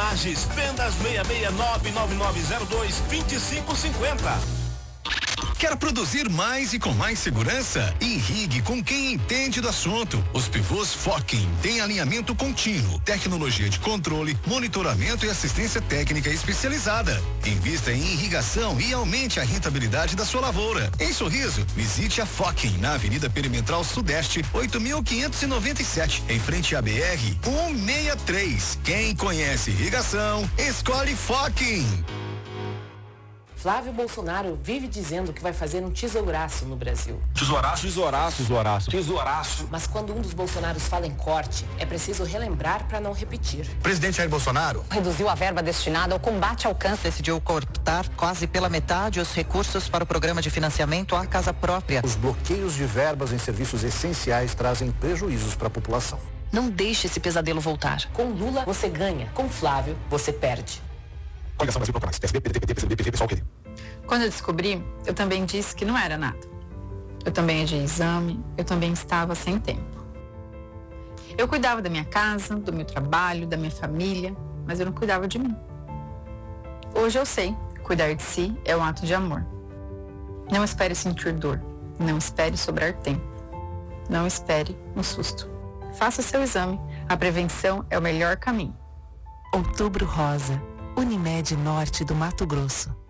Lages, vendas 66999022550. Quer produzir mais e com mais segurança? Irrigue com quem entende do assunto. Os pivôs Focking têm alinhamento contínuo, tecnologia de controle, monitoramento e assistência técnica especializada. Invista em irrigação e aumente a rentabilidade da sua lavoura. Em Sorriso, visite a Focking na Avenida Perimetral Sudeste, 8.597, em frente à BR 163. Quem conhece irrigação, escolhe Focking. Flávio Bolsonaro vive dizendo que vai fazer um tesouraço no Brasil. Tesouraço? Tesouraço. Mas quando um dos Bolsonaros fala em corte, é preciso relembrar para não repetir. Presidente Jair Bolsonaro reduziu a verba destinada ao combate ao câncer. Decidiu cortar quase pela metade os recursos para o programa de financiamento à casa própria. Os bloqueios de verbas em serviços essenciais trazem prejuízos para a população. Não deixe esse pesadelo voltar. Com Lula, você ganha. Com Flávio, você perde. Coligação Brasil Procurados, PSB, PDT, PSDB, PSOL, PD. Quando eu descobri, eu também disse que não era nada. Eu também adiei exame, eu também estava sem tempo. Eu cuidava da minha casa, do meu trabalho, da minha família, mas eu não cuidava de mim. Hoje eu sei, cuidar de si é um ato de amor. Não espere sentir dor, não espere sobrar tempo, não espere um susto. Faça seu exame, a prevenção é o melhor caminho. Outubro Rosa, Unimed Norte do Mato Grosso.